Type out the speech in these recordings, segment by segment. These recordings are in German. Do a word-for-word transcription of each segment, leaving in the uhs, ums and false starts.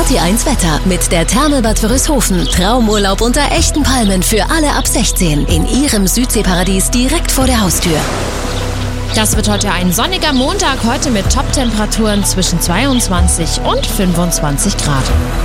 T eins Wetter mit der Therme Bad Wörishofen. Traumurlaub unter echten Palmen für alle ab sechzehn in Ihrem Südseeparadies direkt vor der Haustür. Das wird heute ein sonniger Montag, heute mit Top-Temperaturen zwischen zweiundzwanzig und fünfundzwanzig Grad.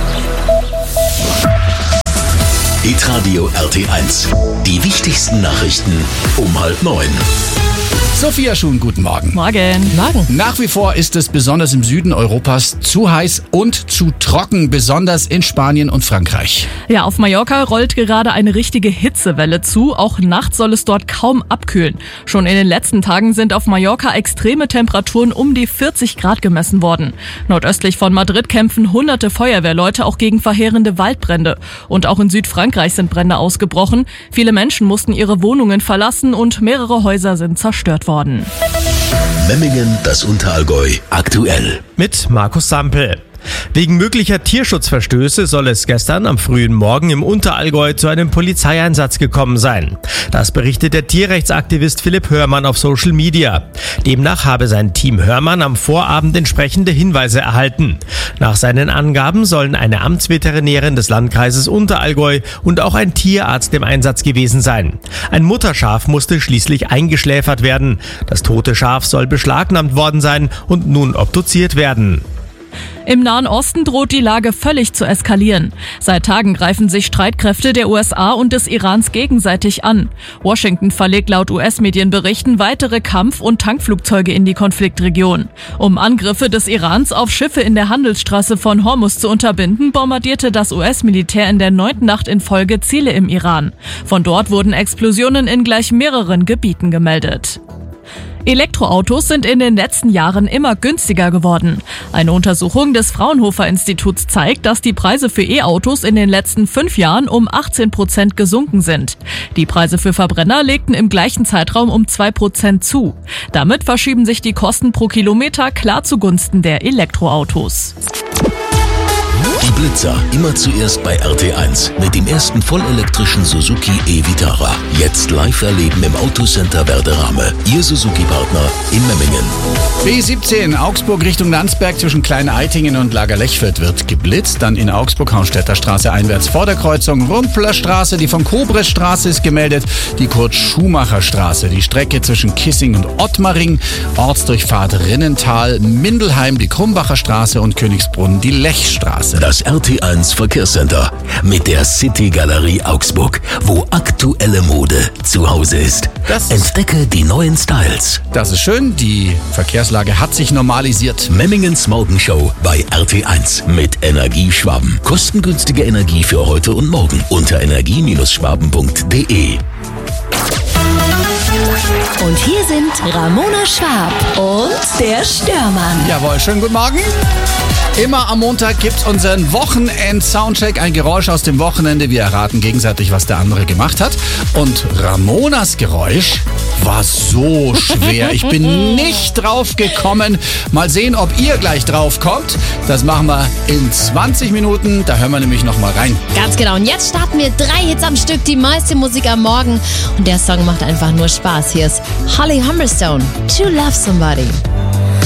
Hitradio R T eins. Die wichtigsten Nachrichten um halb neun. Sophia Schuhn, guten Morgen. Morgen. Morgen. Nach wie vor ist es besonders im Süden Europas zu heiß und zu trocken, besonders in Spanien und Frankreich. Ja, auf Mallorca rollt gerade eine richtige Hitzewelle zu. Auch nachts soll es dort kaum abkühlen. Schon in den letzten Tagen sind auf Mallorca extreme Temperaturen um die vierzig Grad gemessen worden. Nordöstlich von Madrid kämpfen hunderte Feuerwehrleute auch gegen verheerende Waldbrände. Und auch in Südfrankreich sind Brände ausgebrochen. Viele Menschen mussten ihre Wohnungen verlassen und mehrere Häuser sind zerstört worden. Memmingen, das Unterallgäu, aktuell. Mit Markus Sampel. Wegen möglicher Tierschutzverstöße soll es gestern am frühen Morgen im Unterallgäu zu einem Polizeieinsatz gekommen sein. Das berichtet der Tierrechtsaktivist Philipp Hörmann auf Social Media. Demnach habe sein Team Hörmann am Vorabend entsprechende Hinweise erhalten. Nach seinen Angaben sollen eine Amtsveterinärin des Landkreises Unterallgäu und auch ein Tierarzt im Einsatz gewesen sein. Ein Mutterschaf musste schließlich eingeschläfert werden. Das tote Schaf soll beschlagnahmt worden sein und nun obduziert werden. Im Nahen Osten droht die Lage völlig zu eskalieren. Seit Tagen greifen sich Streitkräfte der U S A und des Irans gegenseitig an. Washington verlegt laut U S-Medienberichten weitere Kampf- und Tankflugzeuge in die Konfliktregion. Um Angriffe des Irans auf Schiffe in der Handelsstraße von Hormuz zu unterbinden, bombardierte das U S-Militär in der neunten Nacht in Folge Ziele im Iran. Von dort wurden Explosionen in gleich mehreren Gebieten gemeldet. Elektroautos sind in den letzten Jahren immer günstiger geworden. Eine Untersuchung des Fraunhofer Instituts zeigt, dass die Preise für E-Autos in den letzten fünf Jahren um achtzehn Prozent gesunken sind. Die Preise für Verbrenner legten im gleichen Zeitraum um zwei Prozent zu. Damit verschieben sich die Kosten pro Kilometer klar zugunsten der Elektroautos. Die Blitzer, immer zuerst bei R T eins mit dem ersten vollelektrischen Suzuki e-Vitara. Jetzt live erleben im Autocenter Werderame. Ihr Suzuki-Partner in Memmingen. B siebzehn, Augsburg Richtung Landsberg zwischen Klein-Eitingen und Lagerlechfeld wird geblitzt. Dann in Augsburg Haunstädter Straße einwärts vor der Kreuzung Rumpler Straße. Die von Kobresstraße ist gemeldet. Die Kurt-Schumacher Straße. Die Strecke zwischen Kissing und Ottmaring. Ortsdurchfahrt Rinnental, Mindelheim, die Krumbacher Straße und Königsbrunn, die Lechstraße. Das R T eins Verkehrscenter mit der City Galerie Augsburg, wo aktuelle Mode zu Hause ist. Das Entdecke die neuen Styles. Das ist schön, die Verkehrslage hat sich normalisiert. Memmingens Morgenshow bei R T eins mit Energieschwaben. Kostengünstige Energie für heute und morgen unter energie Schwaben punkt de. Und hier sind Ramona Schwab und der Störmann. Jawohl, schönen guten Morgen. Immer am Montag gibt's unseren Wochenend-Soundcheck, ein Geräusch aus dem Wochenende. Wir erraten gegenseitig, was der andere gemacht hat. Und Ramonas Geräusch war so schwer. Ich bin nicht drauf gekommen. Mal sehen, ob ihr gleich drauf kommt. Das machen wir in zwanzig Minuten. Da hören wir nämlich noch mal rein. Ganz genau. Und jetzt starten wir drei Hits am Stück, die meiste Musik am Morgen. Und der Song macht einfach nur Spaß. Hier ist Holly Humberstone, To Love Somebody.